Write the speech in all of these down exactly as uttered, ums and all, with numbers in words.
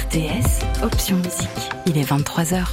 R T S, option musique. Il est vingt-trois heures.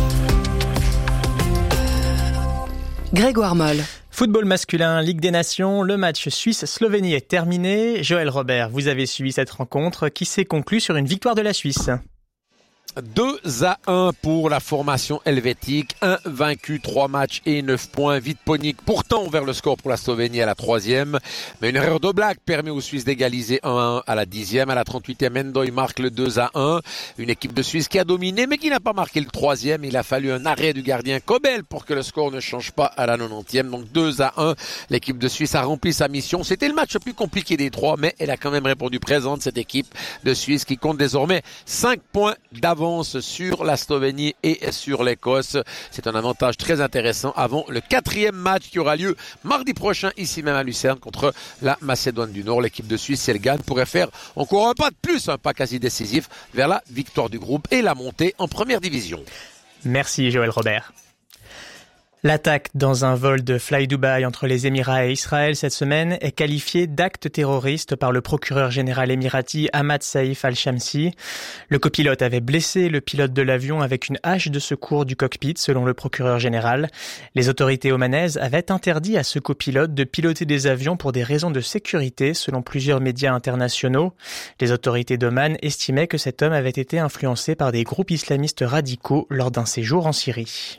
Grégoire Moll. Football masculin, Ligue des Nations, le match Suisse-Slovénie est terminé. Joël Robert, vous avez suivi cette rencontre qui s'est conclue sur une victoire de la Suisse. deux à un pour la formation helvétique, un vaincu, trois matchs et neuf points. Vitponik pourtant ouvert le score pour la Slovénie à la troisième, mais une erreur de Black permet aux Suisses d'égaliser un à un à la dixième. À la trente-huitième, Endoy marque le deux à un. Une équipe de Suisse qui a dominé mais qui n'a pas marqué le troisième. Il a fallu un arrêt du gardien Kobel pour que le score ne change pas à la quatre-vingt-dixième. Donc deux à un, l'équipe de Suisse a rempli sa mission. C'était le match le plus compliqué des trois, mais elle a quand même répondu présente, cette équipe de Suisse qui compte désormais cinq points d'avance sur la Slovénie et sur l'Écosse. C'est un avantage très intéressant avant le quatrième match qui aura lieu mardi prochain ici même à Lucerne contre la Macédoine du Nord. L'équipe de Suisse, si elle gagne, pourrait faire encore un pas de plus, un pas quasi décisif vers la victoire du groupe et la montée en première division. Merci Joël Robert. L'attaque dans un vol de Fly Dubai entre les Émirats et Israël cette semaine est qualifiée d'acte terroriste par le procureur général émirati Ahmad Saïf Al-Shamsi. Le copilote avait blessé le pilote de l'avion avec une hache de secours du cockpit, selon le procureur général. Les autorités omanaises avaient interdit à ce copilote de piloter des avions pour des raisons de sécurité, selon plusieurs médias internationaux. Les autorités d'Oman estimaient que cet homme avait été influencé par des groupes islamistes radicaux lors d'un séjour en Syrie.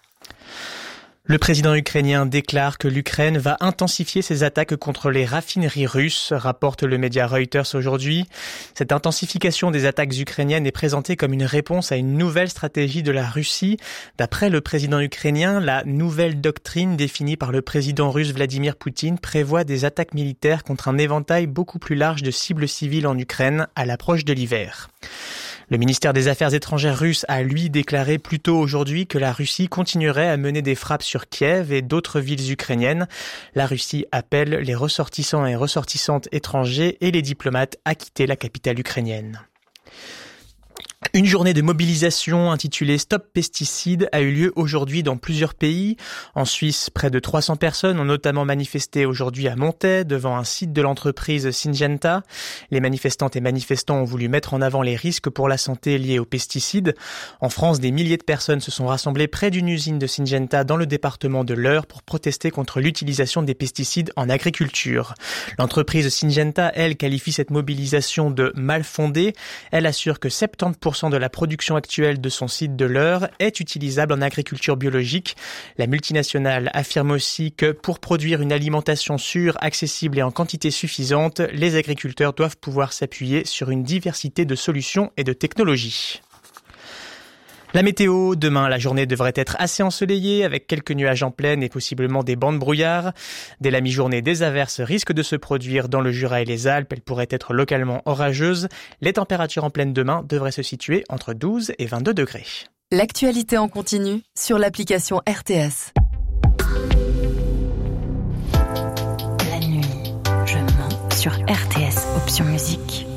Le président ukrainien déclare que l'Ukraine va intensifier ses attaques contre les raffineries russes, rapporte le média Reuters aujourd'hui. Cette intensification des attaques ukrainiennes est présentée comme une réponse à une nouvelle stratégie de la Russie. D'après le président ukrainien, la nouvelle doctrine définie par le président russe Vladimir Poutine prévoit des attaques militaires contre un éventail beaucoup plus large de cibles civiles en Ukraine à l'approche de l'hiver. Le ministère des Affaires étrangères russe a, lui, déclaré plus tôt aujourd'hui que la Russie continuerait à mener des frappes sur Kiev et d'autres villes ukrainiennes. La Russie appelle les ressortissants et ressortissantes étrangers et les diplomates à quitter la capitale ukrainienne. Une journée de mobilisation intitulée Stop Pesticides a eu lieu aujourd'hui dans plusieurs pays. En Suisse, près de trois cents personnes ont notamment manifesté aujourd'hui à Montaix devant un site de l'entreprise Syngenta. Les manifestantes et manifestants ont voulu mettre en avant les risques pour la santé liés aux pesticides. En France, des milliers de personnes se sont rassemblées près d'une usine de Syngenta dans le département de l'Eure pour protester contre l'utilisation des pesticides en agriculture. L'entreprise Syngenta, elle, qualifie cette mobilisation de mal fondée. Elle assure que soixante-dix pour cent de la production actuelle de son site de l'Eure est utilisable en agriculture biologique. La multinationale affirme aussi que pour produire une alimentation sûre, accessible et en quantité suffisante, les agriculteurs doivent pouvoir s'appuyer sur une diversité de solutions et de technologies. La météo, demain, la journée devrait être assez ensoleillée avec quelques nuages en plaine et possiblement des bancs de brouillard. Dès la mi-journée, des averses risquent de se produire dans le Jura et les Alpes. Elles pourraient être localement orageuses. Les températures en pleine demain devraient se situer entre douze et vingt-deux degrés. L'actualité en continu sur l'application R T S. La nuit, je mens sur R T S, option musique.